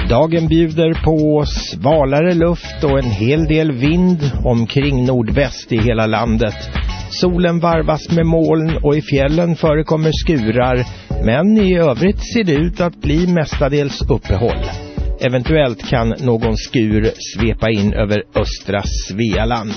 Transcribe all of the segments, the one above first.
Dagen bjuder på svalare luft och en hel del vind omkring nordväst i hela landet. Solen varvas med moln och i fjällen förekommer skurar, men i övrigt ser det ut att bli mestadels uppehåll. Eventuellt kan någon skur svepa in över östra Svealand.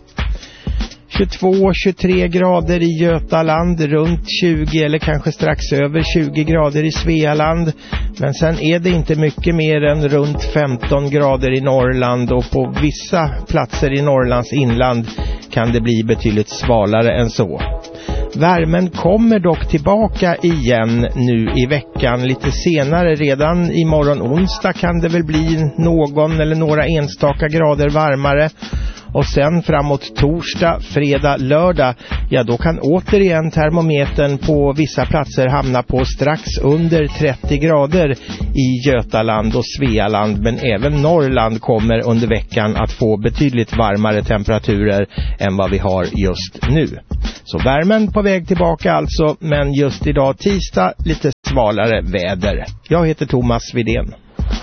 22-23 grader i Götaland, runt 20 eller kanske strax över 20 grader i Svealand. Men sen är det inte mycket mer än runt 15 grader i Norrland, och på vissa platser i Norrlands inland kan det bli betydligt svalare än så. Värmen kommer dock tillbaka igen nu i veckan lite senare. Redan imorgon onsdag kan det väl bli någon eller några enstaka grader varmare. Och sen framåt torsdag, fredag, lördag, ja då kan återigen termometern på vissa platser hamna på strax under 30 grader i Götaland och Svealand. Men även Norrland kommer under veckan att få betydligt varmare temperaturer än vad vi har just nu. Så värmen på väg tillbaka alltså, men just idag tisdag lite svalare väder. Jag heter Thomas Widén.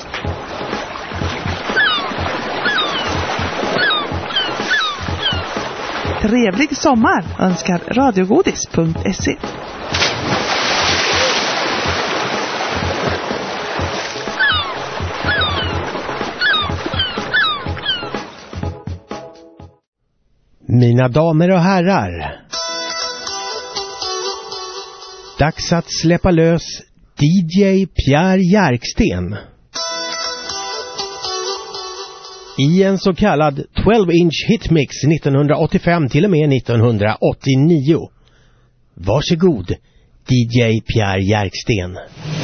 Trevlig sommar önskar radiogodis.se. Mina damer och herrar, dags att släppa lös DJ Pierre Järksten. I en så kallad 12-inch hitmix 1985 till och med 1989. Varsågod, DJ Pierre Järksten.